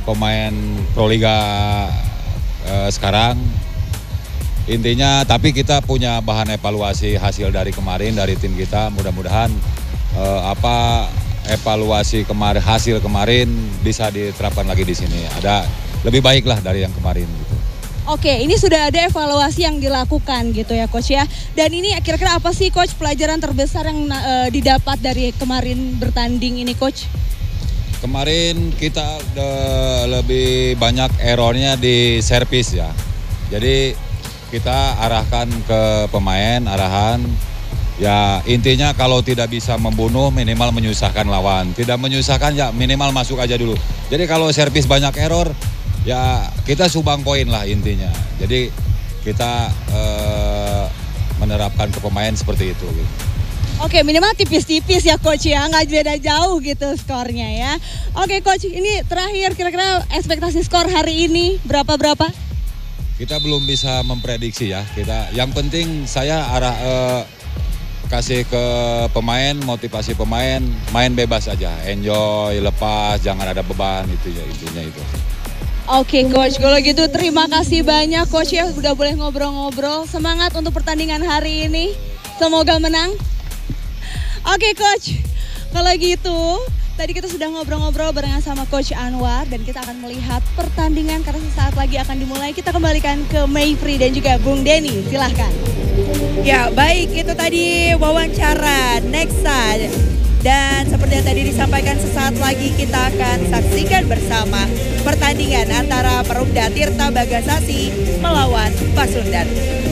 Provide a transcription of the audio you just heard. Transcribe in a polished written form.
pemain Proliga sekarang. Intinya tapi kita punya bahan evaluasi hasil dari kemarin dari tim kita. Mudah-mudahan evaluasi hasil kemarin bisa diterapkan lagi di sini. Ada lebih baik lah dari yang kemarin gitu. Oke, ini sudah ada evaluasi yang dilakukan gitu ya Coach ya. Dan ini kira-kira apa sih Coach pelajaran terbesar yang didapat dari kemarin bertanding ini Coach? Kemarin kita lebih banyak errornya di servis ya. Jadi kita arahkan ke pemain, arahan. Ya intinya kalau tidak bisa membunuh minimal menyusahkan lawan. Tidak menyusahkan ya minimal masuk aja dulu. Jadi kalau servis banyak error ya kita sumbang poin lah intinya. Jadi kita menerapkan ke pemain seperti itu gitu. Oke, minimal tipis-tipis ya Coach ya, nggak beda jauh gitu skornya ya. Oke Coach, ini terakhir kira-kira ekspektasi skor hari ini berapa-berapa? Kita belum bisa memprediksi ya. Yang penting saya kasih ke pemain, motivasi pemain, main bebas aja, enjoy, lepas, jangan ada beban itu ya intinya itu. Oke Coach, kalau gitu terima kasih banyak Coach ya udah boleh ngobrol-ngobrol. Semangat untuk pertandingan hari ini. Semoga menang. Oke Coach, kalau gitu tadi kita sudah ngobrol-ngobrol barengan sama Coach Anwar dan kita akan melihat pertandingan karena sesaat lagi akan dimulai. Kita kembalikan ke Mayfrey dan juga Bung Denny, silahkan. Ya baik, itu tadi wawancara Nexa. Dan seperti yang tadi disampaikan sesaat lagi kita akan saksikan bersama pertandingan antara Perumda Tirta Bagasasi melawan Pasundan.